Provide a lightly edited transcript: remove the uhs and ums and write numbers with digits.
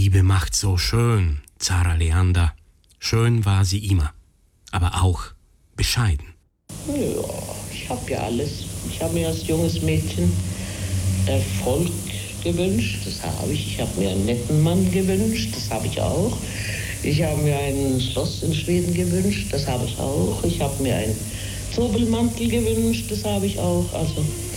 Liebe macht so schön, Zara Leander. Schön war sie immer, aber auch bescheiden. Ja, ich habe ja alles. Ich habe mir als junges Mädchen Erfolg gewünscht, das habe ich. Ich habe mir einen netten Mann gewünscht, das habe ich auch. Ich habe mir ein Schloss in Schweden gewünscht, das habe ich auch. Ich habe mir einen Zobelmantel gewünscht, das habe ich auch. Also